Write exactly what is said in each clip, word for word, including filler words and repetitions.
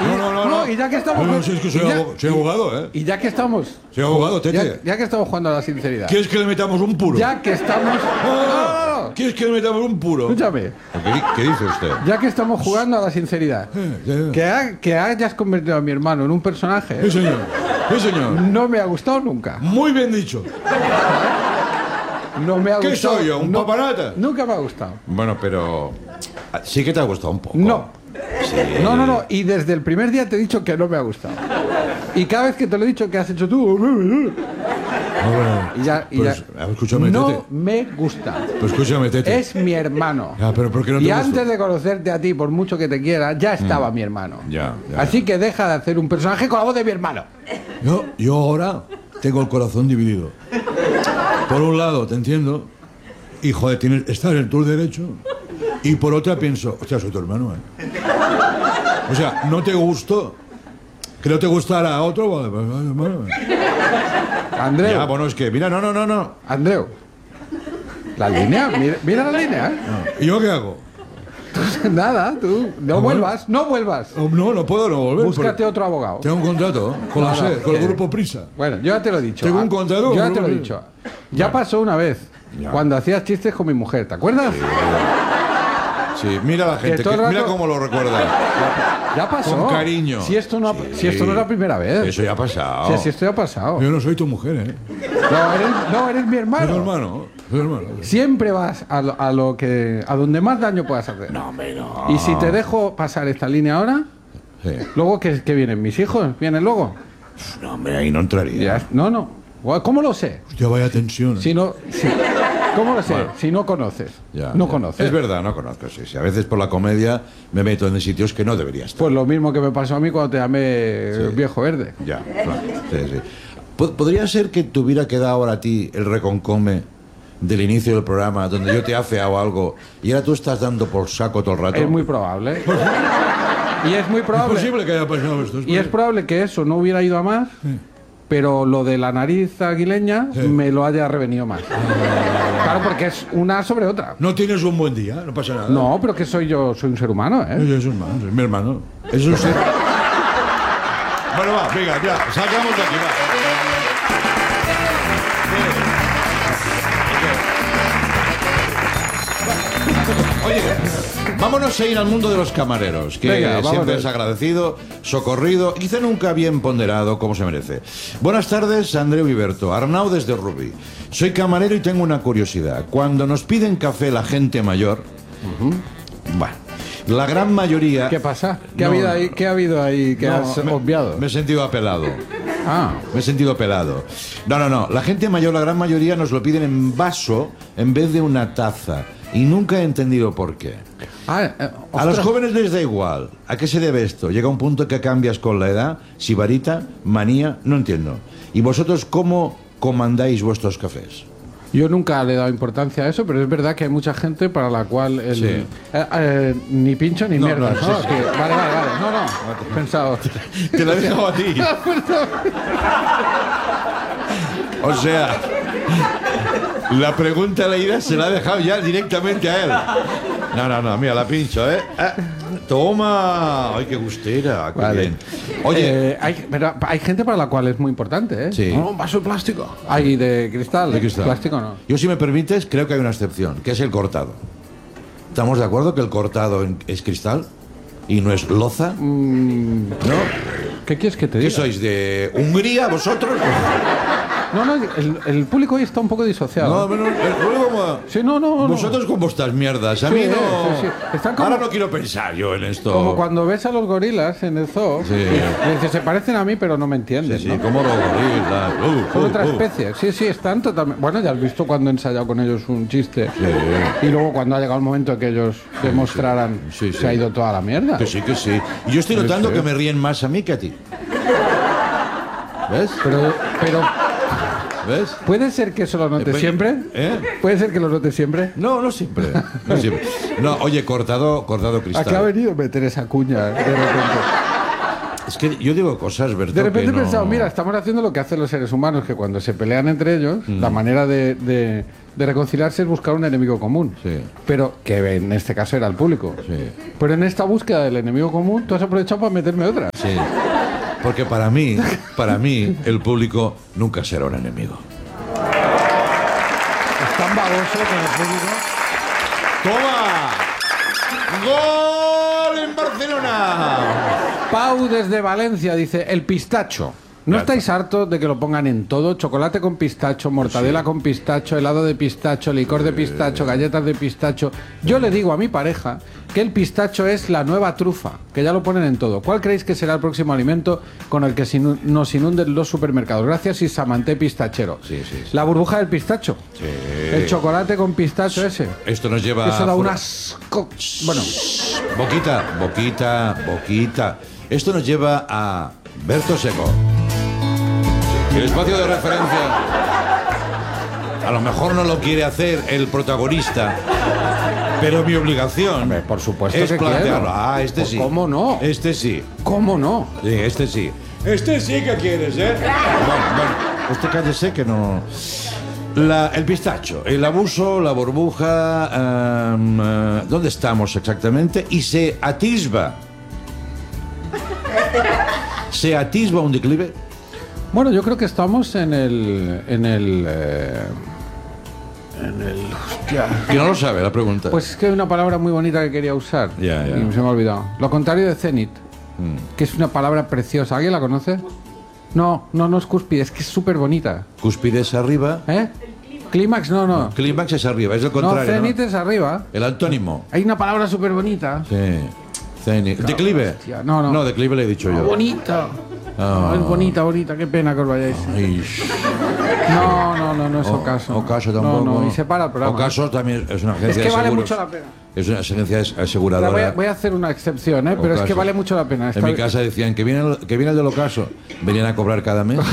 Y, No, no, no, no. y ya que estamos... No, no, si es que soy, y ya- abo- soy abogado, ¿eh? Y ya que estamos... Soy abogado, Tete. Ya, ya que estamos jugando a la sinceridad. ¿Quieres que le metamos un puro? Ya que estamos... No, no, No, no. no, no. ¿Quieres que le metamos un puro? Escúchame. ¿Qué, qué dice usted? Ya que estamos jugando a la sinceridad. Eh, ya, ya. Que, ha- que hayas convertido a mi hermano en un Sí, personaje señor. Sí, señor. no me ha gustado nunca. Muy bien dicho. No me ha ¿Qué gustado. soy yo, un no- papanata? Nunca me ha gustado. Bueno, pero... Sí que te ha gustado un poco. No. Sí. No, no, no. Y desde el primer día te he dicho que no me ha gustado. Y cada vez que te lo he dicho, ¿qué has hecho tú? Ah, bueno. Y ya, y Pues, ya. escúchame, no Tete. me gusta. Pues escúchame, Tete. Es mi hermano. Ya, pero ¿por qué no te y gusta? antes de conocerte a ti, por mucho que te quiera, ya estaba mi hermano. Ya, ya, Así que deja de hacer un personaje con la voz de mi hermano. Yo, yo ahora tengo el corazón dividido. Por un lado, te entiendo. Y, joder, tienes, estás en tu derecho. Y por otra pienso, hostia, soy tu hermano, ¿eh? O sea, no te gustó. Que no te gustara a otro, vale, pues, vale, hermano. Andreu, Ya, bueno, es que, mira, no, no, no, no. Andreu. La línea, mira, mira la línea. ¿eh? ¿Y yo qué hago? Nada, tú. No Ah, vuelvas, no vuelvas. Oh, no, no puedo no volver. Búscate porque otro abogado. Tengo un contrato con la No, no, SER, con el eh, grupo Prisa. Bueno, yo ya te lo he dicho. Tengo un Ah, contrato Yo con ya te lo he grupo- dicho. Ya pasó una vez. Ya. Cuando hacías chistes con mi mujer, ¿te acuerdas? Sí, mira la gente, Que todo que- el mira rato- cómo lo recuerda. Ya pasó. Con cariño. Si esto no, ha- Sí. si esto no es la primera vez. Eso ya ha pasado. Si, si esto ya ha pasado. Yo no soy tu mujer, ¿eh? No, eres, no, eres mi hermano. Soy tu hermano. Soy tu hermano. Siempre vas a lo, a lo que a donde más daño puedas hacer. No, hombre, no. Y si te dejo pasar esta línea ahora, Sí. luego que, que vienen mis hijos, vienen luego. No, hombre, ahí no entraría. Ya, no, no. ¿Cómo lo sé? Hostia, vaya tensión. ¿eh? Si no, si- ¿Cómo lo sé? Si no conoces. Ya, no ya. conoces. Es verdad, no conozco, sí, sí. A veces por la comedia me meto en sitios que no debería estar. Pues lo mismo que me pasó a mí cuando te llamé Sí. viejo verde. Ya, claro. Sí, sí. Pod- ¿Podría ser que te hubiera quedado ahora a ti el reconcome del inicio del programa, donde yo te he afeado algo y ahora tú estás dando por saco todo el rato? Es muy probable. Y es muy Es probable. posible que haya pasado esto. Y es probable que eso no hubiera ido a más, pero lo de la nariz aguileña Sí. me lo haya revenido más. Claro, porque es una sobre otra. No tienes un buen día, no pasa nada. No, pero que soy yo, soy un ser humano, ¿eh? Es un hermano, es mi hermano. Es un ser... Bueno, va, venga, ya, salgamos de aquí, va. Oye, vámonos a ir al mundo de los camareros, que Venga, vámonos. siempre es agradecido, socorrido, quizá nunca bien ponderado como se merece. Buenas tardes, Andreu Iberto, Arnau desde Rubí. Soy camarero y tengo una curiosidad. Cuando nos piden café la gente mayor, bueno, la gran mayoría... ¿Qué pasa? ¿Qué, ha, No, habido ahí, ¿Qué ha habido ahí que no, has me- obviado? Me he sentido apelado. Ah, Me he sentido pelado. No, no, no. La gente mayor, la gran mayoría, nos lo piden en vaso en vez de una taza. Y nunca he entendido por qué. ah eh, A los ostras. jóvenes les da igual. ¿A qué se debe esto? Llega un punto que cambias con la edad. Sibarita, manía, no entiendo. ¿Y vosotros cómo comandáis vuestros cafés? Yo nunca le he dado importancia a eso, pero es verdad que hay mucha gente para la cual el, Sí. eh, eh, ni pincho ni No, mierda. no, ¿no? sí, sí. Que- vale, vale, vale. No, no. He pensado. Te la he dejado a ti. O sea, la pregunta leída se la ha dejado ya directamente a él. No, no, no, mira, la pincho, ¿eh? Ah, toma. Ay, qué gustera, qué Vale. bien. Oye, Eh, hay, pero hay gente para la cual es muy importante, ¿eh? Sí. No, un vaso de plástico. Hay de cristal. de cristal. Plástico no. Yo, si me permites, creo que hay una excepción, que es el cortado. ¿Estamos de acuerdo que el cortado en- es cristal y no es loza? Mm, ¿No? ¿Qué quieres que te ¿Qué diga? sois, de Hungría, vosotros? No, no, el, el público hoy está un poco disociado. No, pero el problema como- Sí, no, no, no. Vosotros con vuestras mierdas, a Sí, mí no... sí, sí. Están como- Ahora no quiero pensar yo en esto. Como cuando ves a los gorilas en el zoo, Sí. y dices, se parecen a mí, pero no me entienden. Sí, sí, ¿no? como los gorilas. Uh, Son uh, otra uh. especie. Sí, sí, están totalmente. Bueno, ya has visto cuando he ensayado con ellos un chiste. Sí. Y luego cuando ha llegado el momento que ellos demostraran, Sí, sí. se ha ido toda la mierda. Que sí, que sí. Y yo estoy notando sí. que me ríen más a mí que a ti. ¿Ves? Pero, pero, ¿Ves? ¿puede ser que eso lo notes Eh, siempre? ¿Eh? ¿Puede ser que lo notes siempre? No, no siempre. No siempre. No, oye, cortado, cortado ¿A qué ha cristal. venido meter esa cuña de repente? Es que yo digo cosas, Berto, De repente que he no... pensado, mira, estamos haciendo lo que hacen los seres humanos, que cuando se pelean entre ellos, mm. la manera de, de, de reconciliarse es buscar un enemigo común. Sí. Pero que en este caso era el público. Sí. Pero en esta búsqueda del enemigo común, tú has aprovechado para meterme otra. Sí. Porque para mí, para mí, el público nunca será un enemigo. Es tan baboso con el público. ¡Toma! ¡Gol en Barcelona! Pau desde Valencia dice, el pistacho. ¿No Ya estáis hartos de que lo pongan en todo? Chocolate con pistacho, mortadela Sí. con pistacho, helado de pistacho, licor de pistacho, galletas de pistacho. Yo le digo a mi pareja que el pistacho es la nueva trufa, que ya lo ponen en todo. ¿Cuál creéis que será el próximo alimento con el que sin- nos inunden los supermercados? Gracias, Isamanté Pistachero. Sí, sí, sí. La burbuja del pistacho. Sí. El chocolate con pistacho ese. Esto nos lleva... Eso da a- un asco. Bueno, Boquita, boquita, boquita. Esto nos lleva a Berto Seco. El espacio de referencia. A lo mejor no lo quiere hacer el protagonista, pero mi obligación hombre, por supuesto es que plantearlo. quiero. Ah, este Pues, sí. ¿cómo no? Este sí. ¿cómo no? Sí, este sí. Este sí que quieres, ¿eh? Bueno, bueno, este cállese que no... La- el pistacho, el abuso, la burbuja, um, uh, ¿dónde estamos exactamente? Y se atisba. ¿Se atisba un declive? Bueno, yo creo que estamos en el... En el... eh, en el... Hostia. Que no lo sabe la pregunta. Pues es que hay una palabra muy bonita que quería usar. Ya, ya. Y se me ha olvidado. Lo contrario de cenit, Mm. que es una palabra preciosa. ¿Alguien la conoce? No, no, no es cúspide, es que es súper bonita. Cúspide es arriba, ¿Eh? Clímax, no, no. clímax es arriba, es el No, contrario. cenit ¿no? es arriba. El antónimo. Hay una palabra súper bonita. Sí. Cenit. ¿Declive? Hostia, no, no. No, declive le he dicho yo. Bonita. Ah. Es bonita, bonita. Qué pena que os vayáis. Ay, No, no, no, no es O- Ocaso. Ocaso tampoco. No, no, y se para el programa. Ocaso también es una agencia Es que de vale seguros. mucho la pena. Es una agencia Ahora aseguradora. voy, a, voy a hacer una excepción, ¿eh? Pero es que Ocaso. vale mucho la pena. En Esta- mi casa decían que viene, el, que viene el del ocaso. Venían a cobrar cada mes.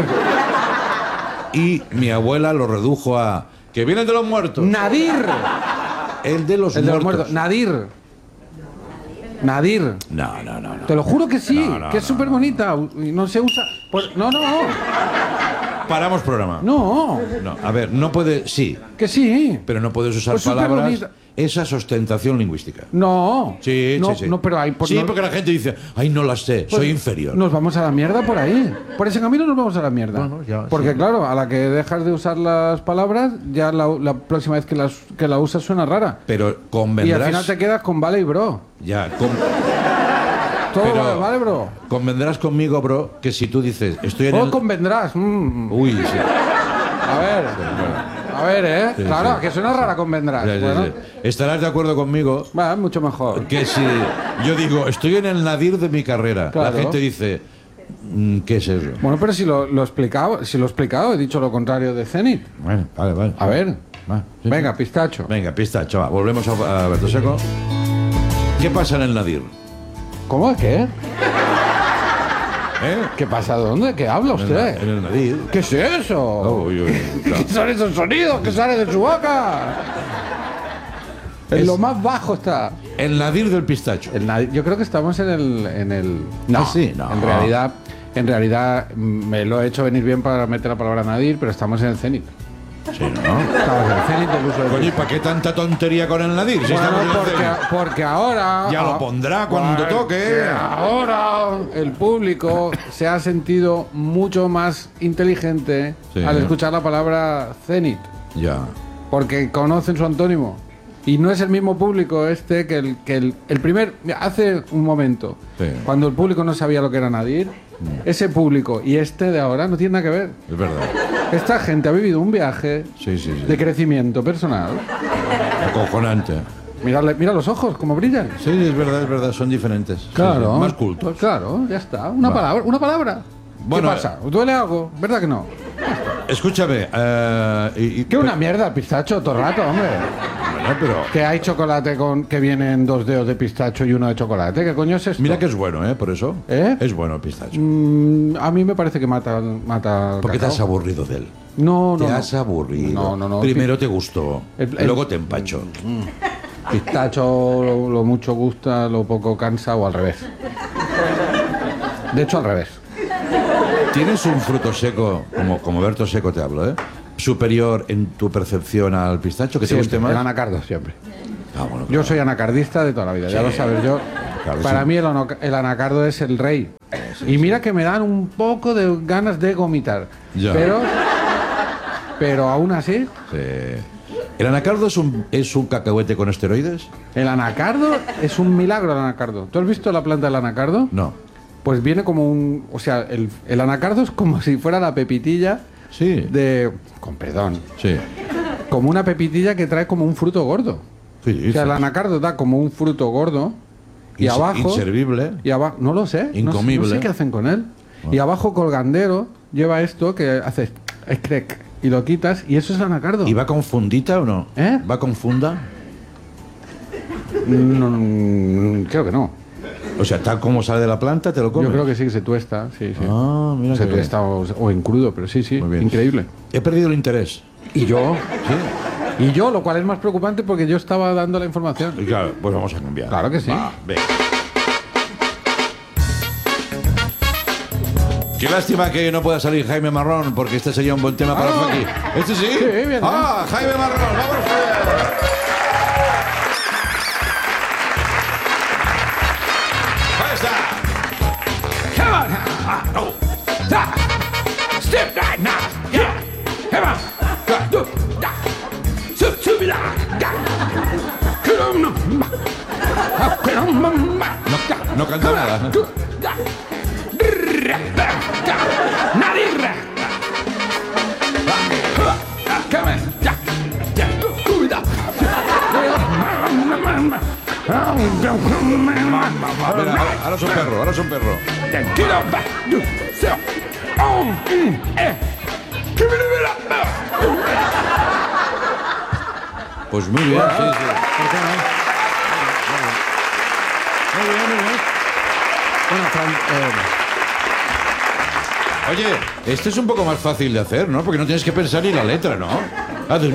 Y mi abuela lo redujo a... Que viene el de los muertos. Nadir. El de los El de los muertos. muertos. Nadir. Nadir. No, no, no, no. Te lo juro que sí, No, no, que es no, súper bonita. Y no se usa. Pues- no, no, Paramos programa. no. No, a ver, no puede... Sí, Que sí. pero no puedes usar Pues súper palabras... bonita. Esa es ostentación lingüística. No. Sí, no, sí, sí. No, pero hay. por- sí, no- porque la gente dice, ay, no las sé, pues soy inferior. Nos vamos a la mierda por ahí. Por ese camino nos vamos a la mierda. Bueno, ya, porque sí. claro, a la que dejas de usar las palabras, ya la, la próxima vez que las que la usas suena rara. Pero Y al convendrás... final te quedas con vale y bro. Ya, con- Todo Pero- vale, vale, bro. convendrás conmigo, bro, que si tú dices, estoy en O el... convendrás. mm. Uy, sí. A ver. A ver, ¿eh? Sí, claro, sí. que suena rara convendrás. Sí, sí, bueno, sí. Estarás de acuerdo conmigo va, mucho mejor. que si yo digo, estoy en el nadir de mi carrera, Claro. la gente dice, mm, ¿qué es eso? Bueno, pero si lo, lo he explicado, si lo he explicado, he dicho lo contrario de Zenit. Bueno, vale, vale. A ver. Va, sí, Venga, sí. pistacho. Venga, pistacho, va. Volvemos a, a Berto Seco. ¿Qué pasa en el nadir? ¿Cómo? ¿Qué? ¿Eh? ¿Qué pasa? ¿Dónde? ¿Qué habla En el, usted? en el nadir. ¿Qué es eso? Uy, uy, claro. ¿Qué son esos sonidos que salen de su boca? En Es- lo más bajo está. El nadir del pistacho. El nadi- yo creo que estamos en el, en el. No, Ah, sí, no. En realidad, en realidad mm, me lo he hecho venir bien para meter la palabra nadir, pero estamos en el cenit. Sí, ¿no? Estamos en el cenit del uso del Coño, ¿y para qué tanta tontería con el nadir? Si Bueno, estamos en el porque, cenit. porque ahora. Ya lo ah, pondrá cuando porque toque. Ahora el público se ha sentido mucho más inteligente Sí. al escuchar la palabra cenit, Ya. porque conocen su antónimo. Y no es el mismo público este que el, que el, el primer. Hace un momento, Sí. cuando el público no sabía lo que era nadir, ese público y este de ahora no tiene nada que ver. Es verdad. Esta gente ha vivido un viaje Sí, sí, sí. de crecimiento personal. Acojonante. Mírale, mira los ojos, cómo brillan. Sí, es verdad, es verdad, son diferentes. Sí, Claro. sí, más cultos. Claro, ya está. Una Va. palabra, una palabra. Bueno, ¿Qué pasa? ¿Os duele algo? ¿Verdad que no? Escúchame, eh, y, y- ¿Qué una mierda el pistacho todo el rato, hombre? Bueno, pero Que hay chocolate con que vienen dos dedos de pistacho y uno de chocolate. ¿Qué coño es esto? mira que es bueno, ¿eh? Por eso. ¿Eh? Es bueno el pistacho. Mm, a mí me parece que mata, mata el ¿Por qué te cacao. has aburrido de él? No, no. Te no. has aburrido. No, no, no. Primero te gustó, El- el- luego te empachó. Pistacho lo, lo mucho gusta, lo poco cansa o al revés. De hecho, al revés. ¿Tienes un fruto seco, como, como Berto Seco te hablo, ¿eh? superior en tu percepción al pistacho? ¿Que te guste más? El anacardo, siempre. Ah, bueno, claro. Yo soy anacardista de toda la vida, Sí. ya lo sabes yo. Claro, Para sí. mí el, ono- el anacardo es el rey. Sí, y mira que me dan un poco de ganas de vomitar. Ya. Pero, pero aún así, Sí. ¿El anacardo es un, es un cacahuete con esteroides? el anacardo es un milagro el anacardo. ¿Tú has visto la planta del anacardo? No. Pues viene como un... O sea, el, el anacardo es como si fuera la pepitilla Sí. de... Con perdón. Sí. Como una pepitilla que trae como un fruto gordo. Sí, O sea, el sí. anacardo da como un fruto gordo y Inse- abajo... Inservible. Y abajo... No lo sé. no sé- Incomible. No sé qué hacen con él. Y abajo colgandero lleva esto que haces... Escrec, y lo quitas y eso es anacardo. ¿Y va con fundita o no? ¿Eh? ¿Va con funda? No, no, creo que no. O sea, tal como sale de la planta, te lo comes. Yo creo que sí, que se tuesta. Sí, sí. Ah, mira se qué bien. tuesta o, o en crudo, pero sí, sí. Muy bien. Increíble. He perdido el interés. Y yo... Sí. Y yo, lo cual es más preocupante porque yo estaba dando la información. Y claro, pues vamos a cambiar. Claro que sí. Va, venga. Qué lástima que no pueda salir Jaime Marrón, porque este sería un buen tema para Ah. Funky. ¿Este sí? Sí, bien, Ah, Jaime Marrón, vamos a ver. Ahí está. Come on now. Ah, oh. Da. Step right now. Yeah. Come on. Da. Do. Da. Sup, sup, da. Da. Come on. Ah, come on. No, no canta nada. Do. Da. Rrra. Da. Da. Nadirra. Ah, ah, come on. Da. Da. Do. Da. Mira, ahora, ahora es un perro, ahora es un perro. Get up back. Do. So. Oh. Mm. Eh. Give it a minute. Pues muy bien, sí, sí. Muy bien, muy bien. Bueno, Fran, eh, Oye, este es un poco más fácil de hacer, ¿no? Porque no tienes que pensar ni la letra, ¿no? Haces...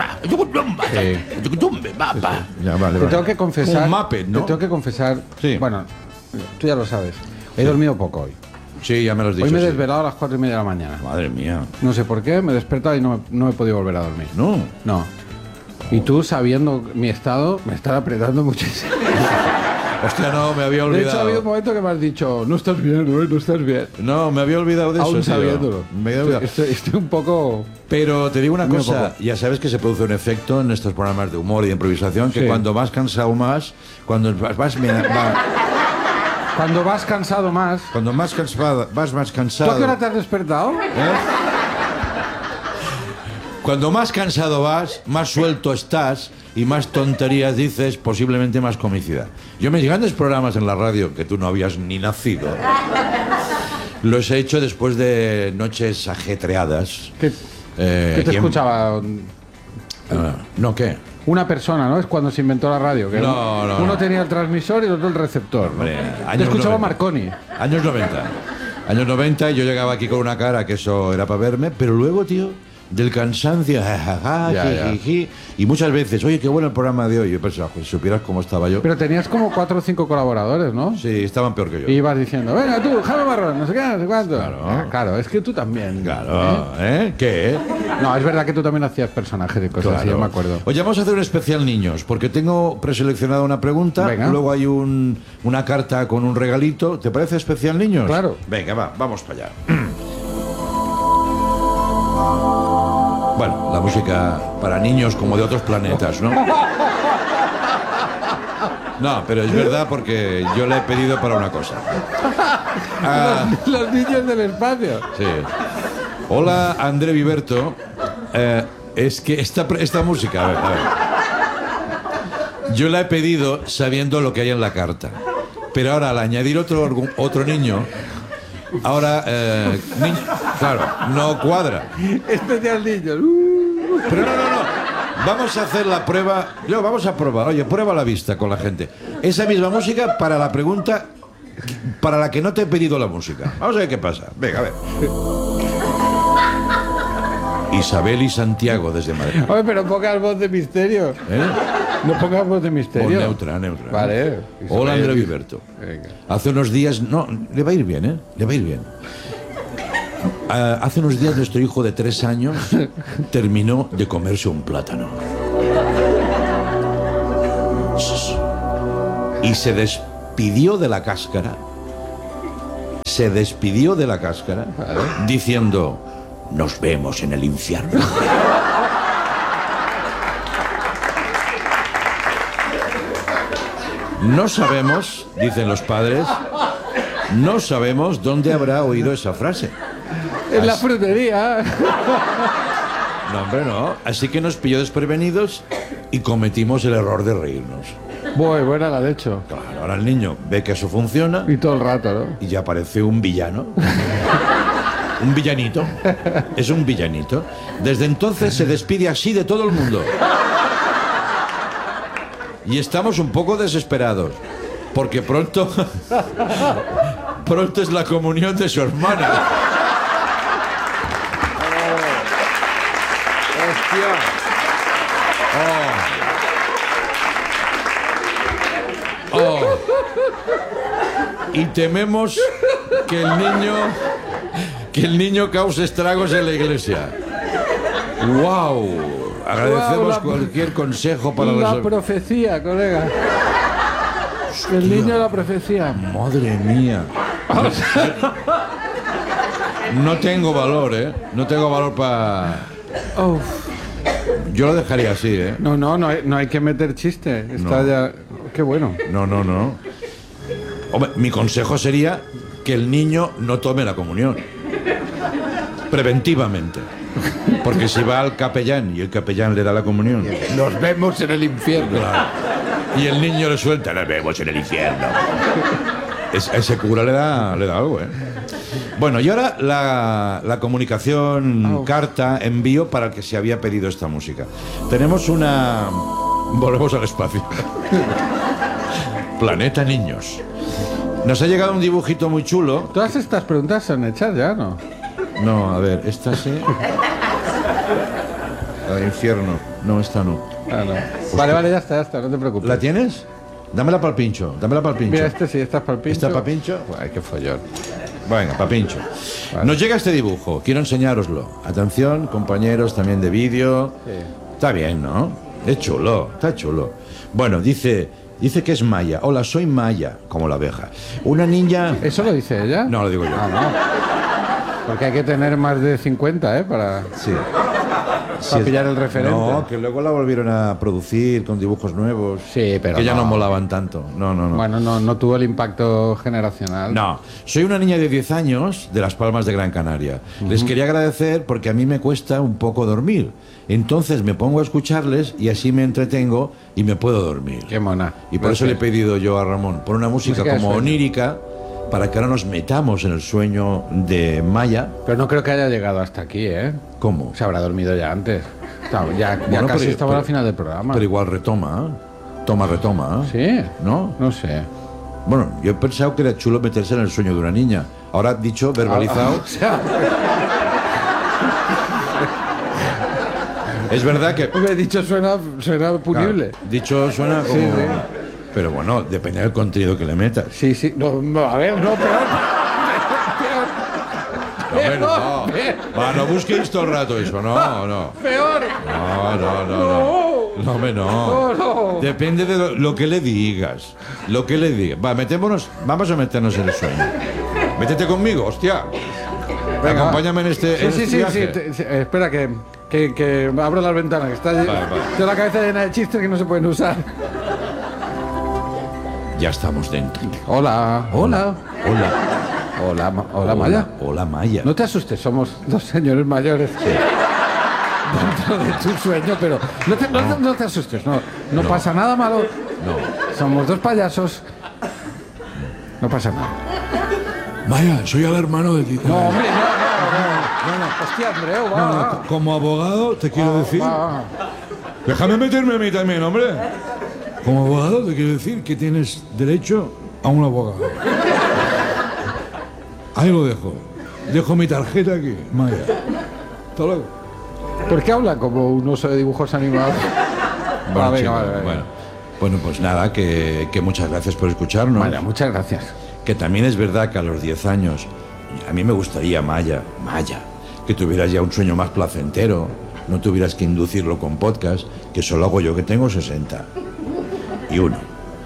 Ya, vale, te vale. tengo que confesar... Un Muppet, ¿no? Te tengo que confesar... Sí. Bueno, tú ya lo sabes. He dormido poco hoy. Sí, ya me lo has dicho. Hoy me he sí. desvelado a las cuatro y media de la mañana. Madre mía. No sé por qué, me he despertado y no, me- no he podido volver a dormir. No. No. Y tú, sabiendo mi estado, me estás apretando muchísimo. Hostia, no, me había De hecho, ha habido un olvidado. momento que me has dicho, no estás bien, no, no estás bien. No, me había olvidado de eso. Aún tío. sabiéndolo. Me había olvidado. Estoy, estoy un poco... Pero te digo una Muy cosa, poco. ya sabes que se produce un efecto en estos programas de humor y de improvisación, que Sí. cuando vas cansado más, cuando vas, vas- va- Cuando vas cansado más... cuando más cansado, vas más ¿Tú cansado. a qué hora te has despertado? ¿eh? Cuando más cansado vas, más suelto estás y más tonterías dices, posiblemente más comicidad. Yo mis grandes programas en la radio, que tú no habías ni nacido, los he hecho después de noches ajetreadas. ¿Qué, Eh, qué te ¿quién- escuchaba? Ah, ¿no qué? Una persona, ¿no? Es cuando se inventó la radio. Que No, no, uno no. tenía el transmisor y el otro el receptor. ¿no? Hombre, Te años escuchaba noventa. Marconi. Años noventa. Años noventa y yo llegaba aquí con una cara que eso era para verme, pero luego, tío, del cansancio, jajaja, Ya, ya. jijiji, y muchas veces, oye, qué bueno el programa de hoy. Yo pensaba, pues, si supieras cómo estaba yo. Pero tenías como cuatro o cinco colaboradores, ¿no? Sí, estaban peor que yo. Y ibas diciendo, venga tú, Jaime Marrón, no sé qué, no sé cuánto. Claro. Ah, claro, es que tú también. Claro, ¿eh? ¿Qué? ¿eh? No, es verdad que tú también hacías personajes y cosas así, yo me acuerdo. Oye, vamos a hacer un especial niños, porque tengo preseleccionada una pregunta, Venga. luego hay un, una carta con un regalito. ¿Te parece especial niños? Claro. Venga, va, vamos para allá. Bueno, la música para niños como de otros planetas, ¿no? No, pero es verdad porque yo la he pedido para una cosa. Ah, Los, los niños del espacio. sí. Hola, André Viverto. Eh, es que esta, pre- esta música, a ver, a ver. Yo la he pedido sabiendo lo que hay en la carta. Pero ahora, al añadir otro, argu- otro niño, ahora, eh, ni- claro, no cuadra. Especial niños. Uh. Pero no, no, no. Vamos a hacer la prueba. No, vamos a probar. Oye, prueba la vista con la gente. Esa misma música para la pregunta para la que no te he pedido la música. Vamos a ver qué pasa. Venga, a ver. Isabel y Santiago desde Madrid. Oye, pero pocas voz de misterio. ¿Eh? No pongas voz de misterio. Voz neutra, neutra. Vale. Hola, André Viverto. Venga. Hace unos días... No, le va a ir bien, ¿eh? Le va a ir bien. Uh, hace unos días nuestro hijo de tres años terminó de comerse un plátano. Y se despidió de la cáscara. Se despidió de la cáscara Vale. diciendo: nos vemos en el infierno. No sabemos, dicen los padres, no sabemos dónde habrá oído esa frase. En la frutería. No, hombre, no. Así que nos pilló desprevenidos y cometimos el error de reírnos. Muy buena la de hecho. Claro, ahora el niño ve que eso funciona Y todo el rato, ¿no? y ya parece un villano. Un villanito. Es un villanito. Desde entonces se despide así de todo el mundo. Y estamos un poco desesperados. Porque pronto... pronto es la comunión de su hermana. Oh. Oh. Y tememos que el niño que el niño cause estragos en la iglesia. ¡Wow! Agradecemos Wow, la- cualquier consejo para La resolver. profecía, colega. El niño de la profecía. Madre mía. No tengo valor, ¿eh? No tengo valor para... Uf. Yo lo dejaría así, ¿eh? No, no, no hay, no hay que meter chiste. Está No. ya. Qué bueno. No, no, no. Hombre, mi consejo sería que el niño no tome la comunión. Preventivamente. Porque si va al capellán y el capellán le da la comunión, Nos vemos en el infierno. claro, y el niño le suelta, nos vemos en el infierno. Es- ese cura le da, le da algo, ¿eh? Bueno, y ahora la, la comunicación, Oh. carta, envío para el que se había pedido esta música. Tenemos una... Volvemos al espacio. Planeta Niños. Nos ha llegado un dibujito muy chulo. Todas estas preguntas son hechas ya, ¿no? No, a ver, esta sí. La de infierno. No, esta no. Ah, no. Vale, vale, ya está, ya está, no te preocupes. ¿La tienes? Dámela para el pincho. Dámela para el pincho. Mira, este sí, esta es para el pincho. ¿Esta pa' pincho? Ay, qué follón. Venga, para pincho. Vale. Nos llega este dibujo. Quiero enseñároslo. Atención, compañeros también de vídeo. Sí. Está bien, ¿no? Es chulo, está chulo. Bueno, dice, dice que es Maya. Hola, soy Maya, como la abeja. Una niña... ¿Eso lo dice ella? No, lo digo yo. Ah, no. Porque hay que tener más de cincuenta, ¿eh? Para, Sí. para pillar el referente. No, que luego la volvieron a producir con dibujos nuevos. Sí, pero que ya no no. molaban tanto. No, no, no. Bueno, no, no tuvo el impacto generacional. No, soy una niña de diez años de Las Palmas de Gran Canaria. Les quería agradecer porque a mí me cuesta un poco dormir. Entonces me pongo a escucharles y así me entretengo y me puedo dormir. Qué mona. Y por eso le he Gracias. pedido yo a Ramón, por una música Música de como sueño. onírica, para que ahora nos metamos en el sueño de Maya. Pero no creo que haya llegado hasta aquí, ¿eh? ¿Cómo? Se habrá dormido ya antes. Está- ya ya Bueno, casi pero- estaba pero- al final del programa. Pero igual retoma, ¿eh? Toma, retoma, ¿eh? ¿Sí? ¿No? No sé. Bueno, yo he pensado que era chulo meterse en el sueño de una niña. Ahora dicho, verbalizado. O sea, Es verdad que... me he dicho suena, suena punible. Claro, dicho suena como... Sí, sí. Pero bueno, depende del contenido que le metas. Sí, sí. No, no, a ver, no, peor. No, hombre, no. Peor. Va, no busquéis todo el rato eso, no, no. Peor. No, no, no, no. No, hombre, no. No, no. Depende de lo, lo que le digas. Lo que le digas. Va, metémonos, vamos a meternos en el sueño. Métete conmigo, hostia. Venga, Acompáñame en este, Sí, en sí, este sí, viaje. sí, te- sí, eh, espera que, que, que abro las ventanas, que está lle- Vale, vale. tengo la cabeza llena de chistes que no se pueden usar. Ya estamos dentro. Hola, hola. Hola. Hola, Ma- hola, Maya. Hola, Maya. No te asustes, somos dos señores mayores. Dentro de tu sueño, pero no te, no, No. no te asustes, no, no, No. pasa nada malo. No. Somos dos payasos. No pasa nada. Maya, soy el hermano de ti. No, hombre, no, no, no. no, no. Hostia, Andreu, va, No, no, va. como abogado te quiero decir... Va, va. Déjame meterme a mí también, hombre. Como abogado te quiero decir que tienes derecho a un abogado. Ahí lo dejo. Dejo mi tarjeta aquí, Maya. Hasta luego. ¿Por qué habla como un oso de dibujos animados? Bueno, Ah, venga, chico, vale, vale. bueno. Bueno, pues nada, que, que muchas gracias por escucharnos. Vale, muchas gracias. Que también es verdad que a los diez años, a mí me gustaría, Maya, Maya, que tuvieras ya un sueño más placentero, no tuvieras que inducirlo con podcast, que solo hago yo, que tengo sesenta y uno.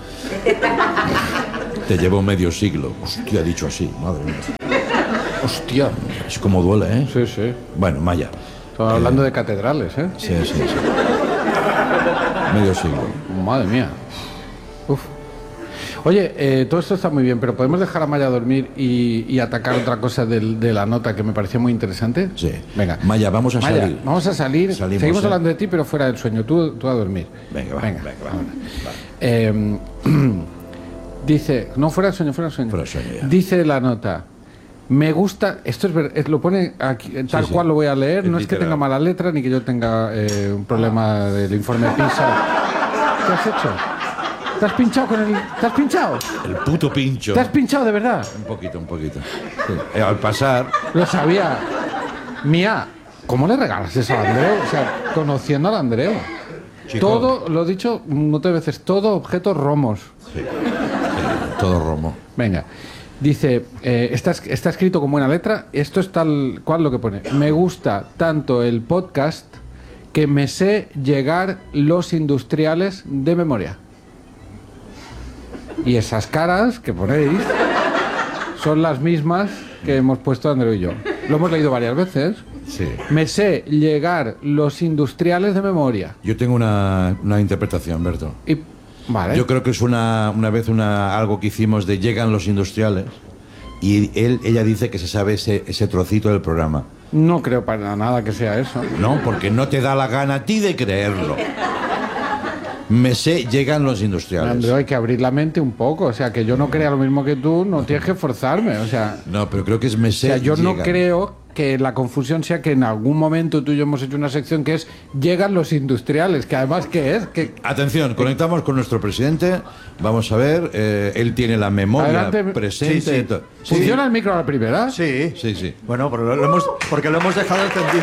Te llevo medio siglo. Hostia, dicho así, madre mía. Hostia. Es como duele, ¿eh? Sí, sí. Bueno, Maya. Estamos hablando de catedrales, ¿eh? Sí, sí, sí. Medio siglo. Madre mía. Uf. Oye, eh, todo esto está muy bien, pero ¿podemos dejar a Maya dormir y, y atacar otra cosa del- de la nota que me pareció muy interesante? Sí. Venga. Maya, vamos a Maya, salir. vamos a salir. Salimos, Seguimos ¿eh? hablando de ti, pero fuera del sueño. Tú, tú a dormir. Venga, va, venga. venga, va. vámonos. Eh, dice, no, fuera del sueño, fuera del sueño. Fuera del sueño, ya. Dice la nota. Me gusta, esto es ver- es- lo pone aquí, tal sí. cual lo voy a leer, Es no es que literal. tenga mala letra ni que yo tenga eh, un problema del informe PISA. ¿Qué has hecho? ¿Te has pinchado con el... ¿Te has pinchado? El puto pincho. ¿Te has pinchado de verdad? Un poquito, un poquito. Sí. Eh, Al pasar, Lo sabía. Mía, ¿cómo le regalas eso a Andreu? O sea, conociendo al Andreu. Chico. Todo, lo he dicho un montón de veces, todo objetos romos. todo romo. Venga. Dice, eh, está, es- está escrito con buena letra, esto es tal cual lo que pone. Me gusta tanto el podcast que me sé llegar los industriales de memoria. Y esas caras que ponéis son las mismas que hemos puesto Andreu y yo. Lo hemos leído varias veces. Sí. Me sé llegar los industriales de memoria. Yo tengo una, una interpretación, Berto. Y, vale. Yo creo que es una, una vez una, algo que hicimos de llegan los industriales y él, ella dice que se sabe ese, ese trocito del programa. No creo para nada que sea eso. No, porque no te da la gana a ti de creerlo. Me sé, llegan los industriales. Andreu, hay que abrir la mente un poco. O sea, que yo no crea lo mismo que tú, no tienes que forzarme. O sea, No, pero creo que es me o sé, sea yo no llegan. creo que la confusión sea que en algún momento tú y yo hemos hecho una sección que es llegan los industriales, que además, ¿qué es? Que Atención, conectamos con nuestro presidente. Vamos a ver, eh, él tiene la memoria Adelante. presente. Sí, sí. y to- ¿Funciona el micro a la primera? Sí. Sí, sí. Bueno, pero lo, lo hemos, porque lo hemos dejado encendido.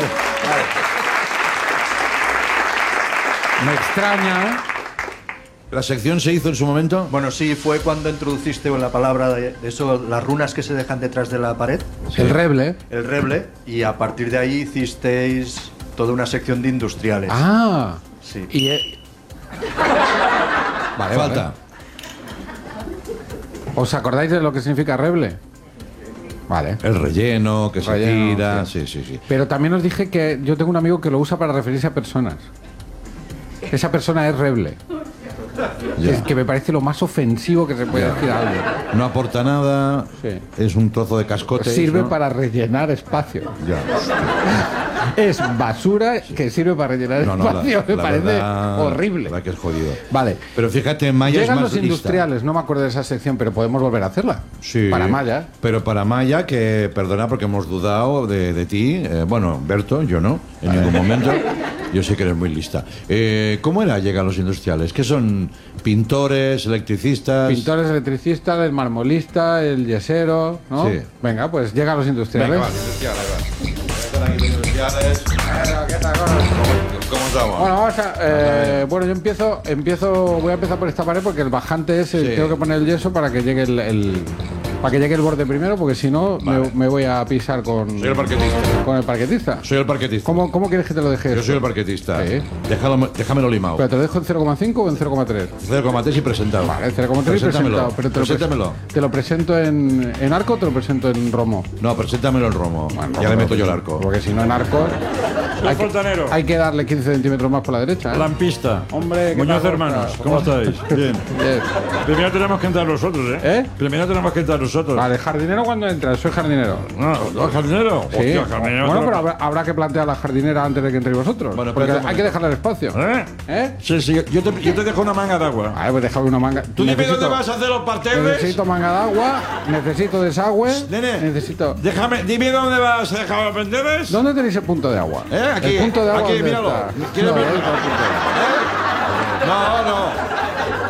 Me extraña. ¿La sección se hizo en su momento? Bueno, sí, fue cuando introduciste la palabra de, de eso, las runas que se dejan detrás de la pared, El reble. el reble, y a partir de ahí hicisteis toda una sección de industriales. Ah. Sí. Y, eh, Vale, falta. ¿os acordáis de lo que significa reble? Vale. El relleno, que se Relleno, tira. sí. Sí, sí, sí. Pero también os dije que yo tengo un amigo que lo usa para referirse a personas. Esa persona es reble. Ya. Es que me parece lo más ofensivo que se puede decir a alguien. No aporta nada. Sí. Es un trozo de cascote. Sirve ¿no? para rellenar espacio. Ya. Es basura que sirve para rellenar No, no, la, espacio. me la parece verdad, horrible. La verdad que es jodido. Vale. Pero fíjate, Maya Llegan es más los lista. industriales, no me acuerdo de esa sección, pero podemos volver a hacerla. Sí. Para Maya. Pero para Maya, que perdona porque hemos dudado de, de ti. eh, bueno, Berto, yo no, en ningún momento. Yo sé que eres muy lista. Eh, ¿Cómo era llegan los industriales? ¿Qué son? ¿Pintores, electricistas? Pintores, electricistas, el marmolista, el yesero, ¿no? Sí. Venga, pues llegan los industriales. Venga, vale, industriales, va. Están aquí los industriales. ¿Cómo estamos? Bueno, vamos a, eh, bueno, yo empiezo, empiezo, voy a empezar por esta pared porque el bajante es, el- Sí. tengo que poner el yeso para que llegue el, el- para que llegue el borde primero, porque si no me, Vale. me voy a pisar con, Soy el parquetista. con el parquetista. Soy el parquetista. ¿Cómo, ¿Cómo quieres que te lo deje? Yo esto? soy el parquetista. Sí. Déjalo, déjamelo limado. ¿Pero te lo dejo en cero coma cinco o en cero coma tres? cero coma tres y presentado. Vale, cero coma tres y Preséntamelo. presentado. Pero te lo, Preséntamelo. pres- ¿Te lo presento en, en arco o te lo presento en romo? No, preséntamelo el romo. Ya le meto yo el arco. Porque si no en arco hay que, fontanero. hay que darle quince centímetros más por la derecha. ¿eh? Lampista. Hombre, ¿qué Muñoz tal, hermanos, Oscar? ¿cómo estáis? Bien. Bien. Primero tenemos que entrar nosotros, ¿eh? ¿Eh? Primero tenemos que entrar nosotros. Vale, jardinero cuando entras, soy jardinero. No, ¿no, jardinero? Sí. Hostia, jardinero. Bueno, te pero lo- habrá, habrá que plantear la jardinera antes de que entréis vosotros. Bueno, porque espérate un hay que dejarle el espacio. ¿Eh? ¿Eh? Sí, sí, yo te, yo te dejo una manga de agua. Vale, pues déjame una manga. ¿Tú dime Necesito- dónde vas a hacer los parterres? Necesito manga de agua, necesito desagüe, Nene. necesito... Déjame, dime dónde vas a dejar los parterres. ¿Dónde tenéis el punto de agua? ¿Eh? Aquí, El punto de agua, aquí, ¿dónde míralo. está? ¿Quieres No, verlo? ahí está el punto de agua. No, no.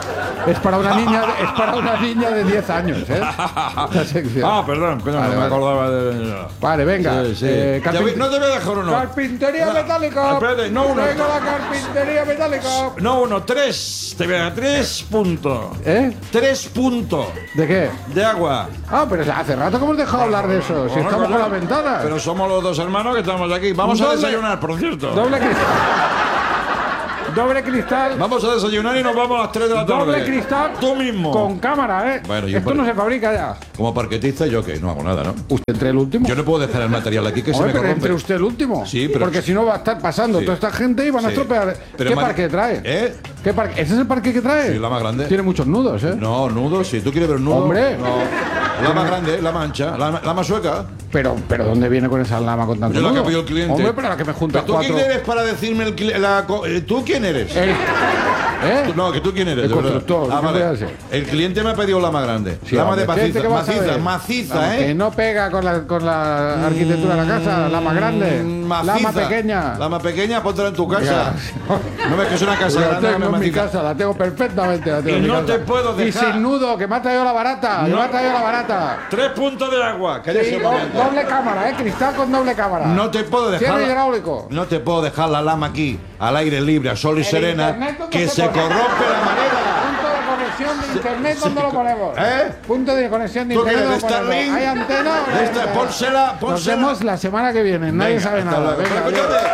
Es para una niña, es para una niña de diez años, ¿eh? La sección. Ah, perdón, perdón, Vale, no me vale. acordaba de. Vale, venga. Sí, sí. eh, Te carpin- voy- no te voy a dejar uno. Carpintería No, metálica. espérate, no uno. Venga la carpintería metálica. No, uno, tres. Te voy a dar tres puntos. ¿Eh? Tres puntos ¿De qué? de agua. Ah, pero hace rato que hemos dejado hablar de eso. Si Bueno, estamos con coño, las ventanas. Pero somos los dos hermanos que estamos aquí. Vamos a Doble- desayunar, por cierto. Doble cristal. Doble cristal. Vamos a desayunar y nos vamos a las tres de la tarde. Doble cristal. Tú mismo. Con cámara, ¿eh? Bueno, yo Esto por- no se fabrica ya. Como parquetista, yo que no hago nada, ¿no? ¿Usted entre el último? Yo no puedo dejar el material aquí que se Hombre, me pero corrompe. entre usted el último. Sí, pero- Porque si no va a estar pasando Sí. toda esta gente y van a Sí. estropear. Pero ¿Qué ma- parque trae? ¿Eh? ¿Qué parque? ¿Ese es el parque que trae? Sí, la más grande. Tiene muchos nudos, ¿eh? No, nudo, si tú quieres ver un nudo. Hombre. No. La más grande, la mancha, la, la más sueca. Pero, pero ¿dónde viene con esa lama con tanto Yo la que nudo? ha pedido el cliente. Hombre, pero la que me junta ¿Pero tú cuatro. quién eres para decirme el cli- la co- eh, ¿Tú quién eres? El- ¿Eh? Tú- No, que tú quién eres. El de verdad. constructor, Ah, ¿qué vale. voy a hacer? El cliente me ha pedido la más grande. Sí, lama hombre, de ¿qué- maciza, qué vas a maciza, ver? maciza, Vamos, ¿eh? Que no pega con la, con la arquitectura de la casa, la más grande, Mm, la maciza. más pequeña. La más pequeña, póntela en tu casa. Ya. No ves que es una casa La grande, tengo la en mi maciza. casa, la tengo perfectamente. La tengo Y en mi no casa. te puedo Y dejar. sin nudo, que me ha traído la barata. Que No. me ha traído la barata. Tres puntos de agua. Cállese Sí, un do- momento. doble cámara, ¿eh? Cristal con doble cámara. No te puedo dejar. Cierre la- hidráulico. No te puedo dejar la lama aquí, al aire libre, a sol y El serena, internet, ¿dónde que se se pone? corrompe la manera. Punto de conexión de internet, ¿dónde lo ponemos? ¿Eh? Punto de conexión de ¿Tú internet, quieres ¿dónde lo ponemos? Starlink? ¿Hay antena o no hay Esta- antena? pónsela, Nos pónsela. vemos la semana que viene. Nadie Venga, sabe hasta nada. luego. Venga, Pero, adiós. escúchate,